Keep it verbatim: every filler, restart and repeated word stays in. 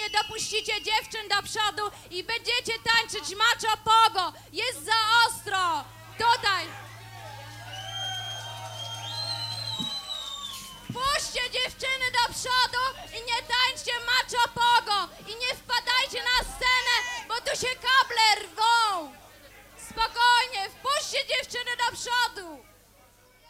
nie dopuścicie dziewczyn do przodu i będziecie tańczyć macho pogo. Jest za ostro. Tutaj. Puśćcie dziewczyny do przodu i nie tańczcie macho